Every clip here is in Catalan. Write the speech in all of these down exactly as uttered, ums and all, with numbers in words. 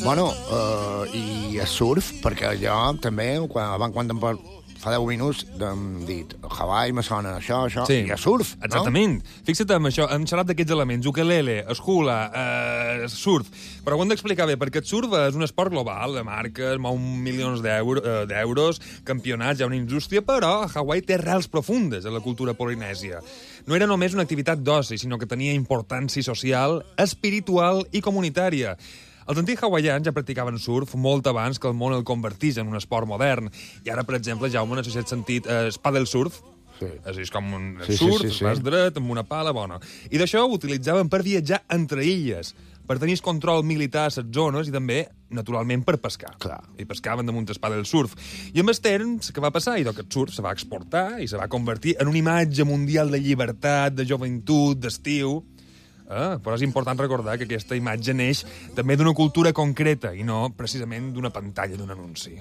Bueno, uh, i el surf, perquè jo també, quan, abans quan em por- fa deu minuts, hem dit Hawaii, me sona això, això, Sí. i a surf, no? Exactament. Fixa't en això, hem xerrat d'aquests elements, ukelele, hula, eh, surf, però ho hem d'explicar bé, perquè el surf és un esport global, de marques, mou milions d'euro- eh, d'euros, campionats, hi ha una indústria, però Hawaii té arrels profundes en la cultura polinèsia. No era només una activitat d'oci, sinó que tenia importància social, espiritual i comunitària. Els antics hawaians ja practicaven surf molt abans que el món el convertís en un esport modern. I ara, per exemple, Jaume, no sé si has sentit eh, el paddle surf. Sí. És, és com un Sí, sí, surf, sí, sí, sí. vas dret, amb una pala bona. I d'això ho utilitzaven per viatjar entre illes, per tenir control militar a les zones i també, naturalment, per pescar. Clar. I pescaven damunt el paddle surf. I amb el temps, què va passar? I que el surf se va exportar i se va convertir en una imatge mundial de llibertat, de joventut, d'estiu. Ah, però és important recordar que aquesta imatge neix també d'una cultura concreta i no precisament d'una pantalla d'un anunci.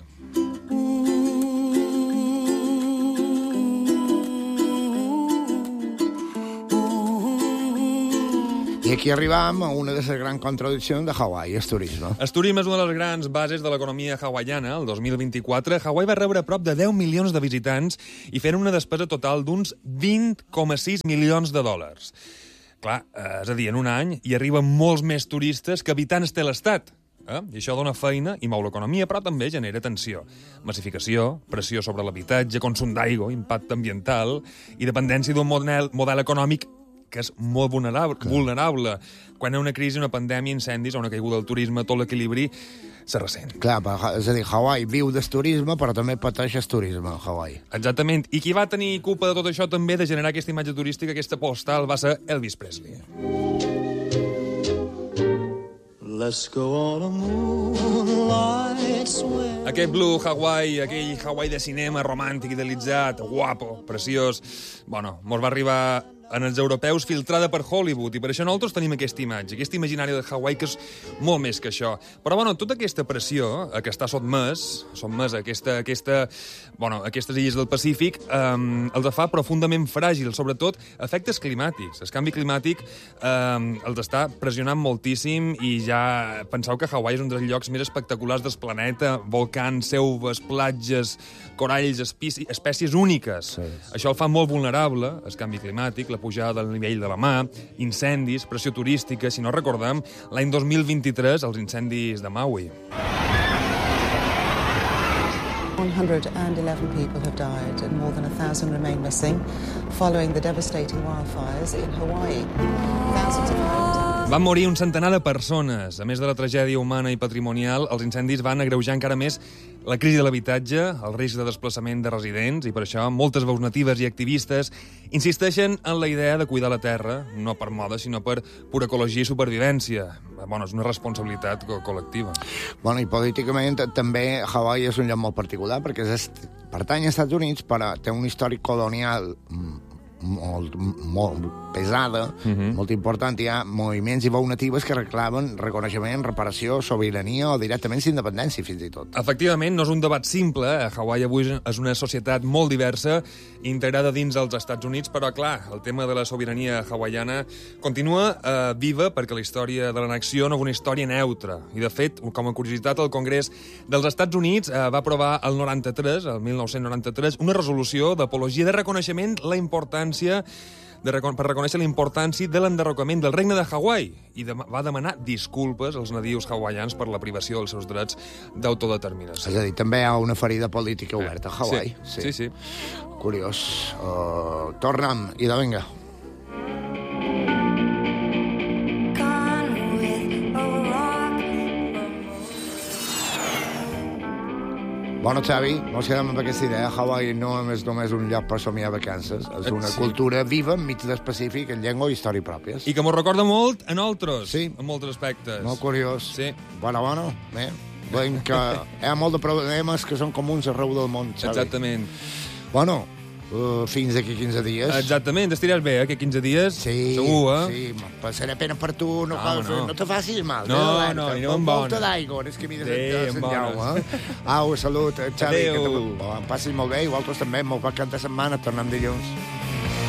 I aquí arribam a una de les grans contradiccions de Hawaii, el turisme. El turisme és una de les grans bases de l'economia hawaiana. El dos mil vint-i-quatre, Hawaii va rebre prop de deu milions de visitants i fent una despesa total d'uns vint coma sis milions de dòlars. Clar, eh, és a dir, en un any hi arriben molts més turistes que habitants té l'Estat. Eh? I això dona feina i mou l'economia, però també genera tensió. Massificació, pressió sobre l'habitatge, consum d'aigua, impacte ambiental i dependència d'un model, model econòmic que és molt vulnerable, vulnerable. Quan hi ha una crisi, una pandèmia, incendis o una caiguda del turisme, tot l'equilibri se ressent. Clar, és a dir, Hawaii viu del turisme, però també pateix el turisme, Hawaii. Exactament. I qui va tenir culpa de tot això també, de generar aquesta imatge turística, aquesta postal, va ser Elvis Presley. Let's go on a moonlight swim. Aquest Blue Hawaii, aquell Hawaii de cinema romàntic, idealitzat, guapo, preciós, bueno, mos va arribar en els europeus filtrada per Hollywood, i per això nosaltres tenim aquesta imatge, aquesta imaginària de Hawaii, que és molt més que això. Però, bueno, tota aquesta pressió a què està sotmès, sotmès a aquesta, aquesta, bueno, aquestes illes del Pacífic, eh, els fa profundament fràgils, sobretot efectes climàtics. El canvi climàtic eh, els està pressionant moltíssim i ja penseu que Hawaii és un dels llocs més espectaculars del planeta, volcans, selves, platges, coralls, espècies, espècies úniques. Sí. Això el fa molt vulnerable, el canvi climàtic, la pujada del nivell de la mar, incendis, pressió turística, si no recordem, l'any dos mil vint-i-tres, els incendis de Maui. one hundred eleven people have died and more than one thousand remain missing following the devastating wildfires in Hawaii. Thousands of homes... Van morir un centenar de persones. A més de la tragèdia humana i patrimonial, els incendis van agreujar encara més la crisi de l'habitatge, el risc de desplaçament de residents, i per això moltes veus natives i activistes insisteixen en la idea de cuidar la terra, no per moda, sinó per pura ecologia i supervivència. Bueno, és una responsabilitat co col·lectiva. Bueno, i políticament també Hawaii és un lloc molt particular, perquè és, pertany als Estats Units, però té un històric colonial molt, molt pesada, uh-huh. molt important. Hi ha moviments i veus natives que reclamen reconeixement, reparació, sobirania o directament independència, fins i tot. Efectivament, no és un debat simple. Hawaii avui és una societat molt diversa, integrada dins dels Estats Units, però, clar, el tema de la sobirania hawaiana continua eh, viva perquè la història de l'annexió no és una història neutra. I, de fet, com a curiositat, el Congrés dels Estats Units eh, va aprovar el noranta-tres, el mil nou-cents noranta-tres, una resolució d'apologia de reconeixement la importància de recon per reconèixer la importància de l'enderrocament del regne de Hawaii i de va demanar disculpes als nadius hawaians per la privació dels seus drets d'autodeterminació. És a dir, també hi ha una ferida política oberta a Hawaii. Sí, sí. sí. Curiós. Uh, torna'm, i de vinga. Bueno, Xavi, ens quedem amb aquesta idea. Hawaii no és només un lloc per somiar vacances, és una sí. cultura viva enmig del Pacífic, en llengua i història pròpies. I que m'ho recorda molt a nosaltres, sí. en molts aspectes. Molt curiós. Sí. Bueno, bueno, bé. Veiem que hi ha molt de problemes que són comuns arreu del món, Xavi. Exactament. Bueno, uh, fins d'aquí quinze dies. Exactament, t'estiràs bé, eh, que quinze dies, sí, segur, eh? Sí, passaré pena per tu, no, no, no. no. no te facis mal. No, no, no, anem amb bones. Molta d'aigua, és que mires sí, de Sant Jaume. Eh? Au, salut, Xavi. Adéu. Que te... passis molt bé, i vosaltres també, molt bon cap de setmana, tornem dilluns.